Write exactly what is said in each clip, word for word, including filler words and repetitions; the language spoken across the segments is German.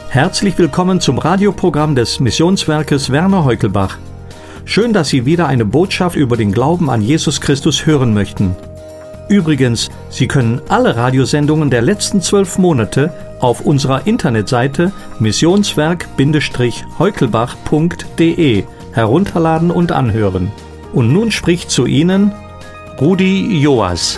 Herzlich willkommen zum Radioprogramm des Missionswerkes Werner Heukelbach. Schön, dass Sie wieder eine Botschaft über den Glauben an Jesus Christus hören möchten. Übrigens, Sie können alle Radiosendungen der letzten zwölf Monate auf unserer Internetseite missionswerk Heukelbach punkt de herunterladen und anhören. Und nun spricht zu Ihnen Rudi Joas.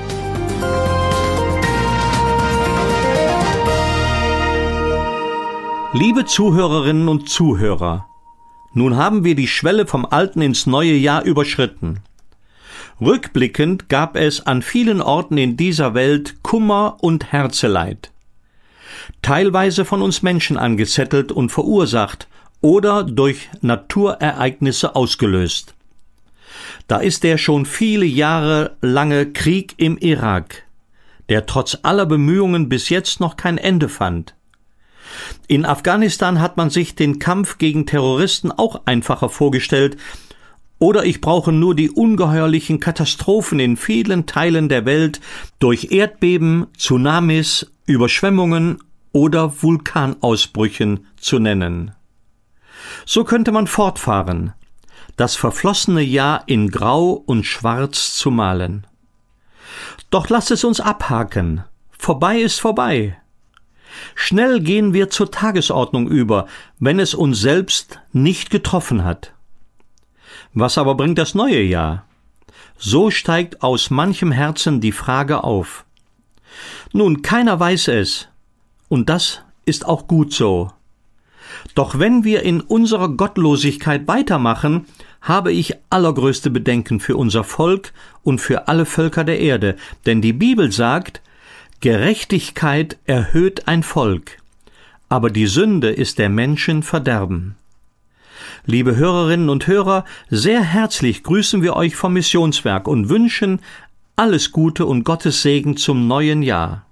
Liebe Zuhörerinnen und Zuhörer, nun haben wir die Schwelle vom alten ins neue Jahr überschritten. Rückblickend gab es an vielen Orten in dieser Welt Kummer und Herzeleid. Teilweise von uns Menschen angezettelt und verursacht oder durch Naturereignisse ausgelöst. Da ist der schon viele Jahre lange Krieg im Irak, der trotz aller Bemühungen bis jetzt noch kein Ende fand. In Afghanistan hat man sich den Kampf gegen Terroristen auch einfacher vorgestellt, oder ich brauche nur die ungeheuerlichen Katastrophen in vielen Teilen der Welt durch Erdbeben, Tsunamis, Überschwemmungen oder Vulkanausbrüchen zu nennen. So könnte man fortfahren, das verflossene Jahr in Grau und Schwarz zu malen. Doch lasst es uns abhaken. Vorbei ist vorbei. Schnell gehen wir zur Tagesordnung über, wenn es uns selbst nicht getroffen hat. Was aber bringt das neue Jahr? So steigt aus manchem Herzen die Frage auf. Nun, keiner weiß es, und das ist auch gut so. Doch wenn wir in unserer Gottlosigkeit weitermachen, habe ich allergrößte Bedenken für unser Volk und für alle Völker der Erde, denn die Bibel sagt, Gerechtigkeit erhöht ein Volk, aber die Sünde ist der Menschen Verderben. Liebe Hörerinnen und Hörer, sehr herzlich grüßen wir euch vom Missionswerk und wünschen alles Gute und Gottes Segen zum neuen Jahr.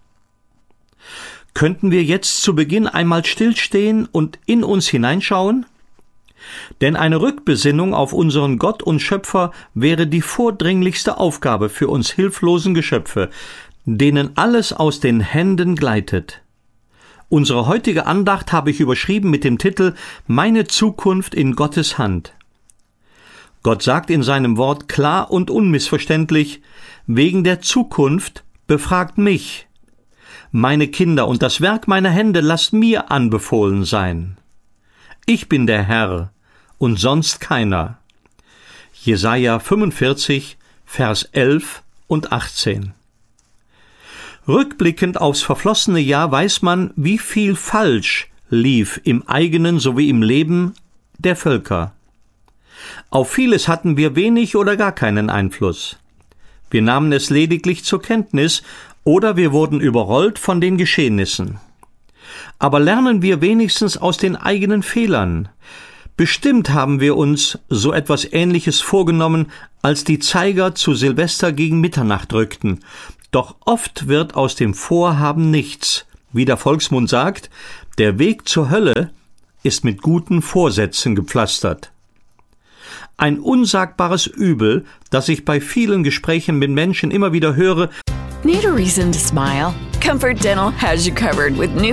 Könnten wir jetzt zu Beginn einmal stillstehen und in uns hineinschauen? Denn eine Rückbesinnung auf unseren Gott und Schöpfer wäre die vordringlichste Aufgabe für uns hilflosen Geschöpfe, denen alles aus den Händen gleitet. Unsere heutige Andacht habe ich überschrieben mit dem Titel »Meine Zukunft in Gottes Hand«. Gott sagt in seinem Wort klar und unmissverständlich, wegen der Zukunft befragt mich. Meine Kinder und das Werk meiner Hände lasst mir anbefohlen sein. Ich bin der Herr und sonst keiner. Jesaja fünfundvierzig, Vers elf und achtzehn. Rückblickend aufs verflossene Jahr weiß man, wie viel falsch lief im eigenen sowie im Leben der Völker. Auf vieles hatten wir wenig oder gar keinen Einfluss. Wir nahmen es lediglich zur Kenntnis oder wir wurden überrollt von den Geschehnissen. Aber lernen wir wenigstens aus den eigenen Fehlern. Bestimmt haben wir uns so etwas Ähnliches vorgenommen, als die Zeiger zu Silvester gegen Mitternacht rückten. Doch oft wird aus dem Vorhaben nichts. Wie der Volksmund sagt, der Weg zur Hölle ist mit guten Vorsätzen gepflastert. Ein unsagbares Übel, das ich bei vielen Gesprächen mit Menschen immer wieder höre. Need a reason to smile? Comfort Dental has you covered with new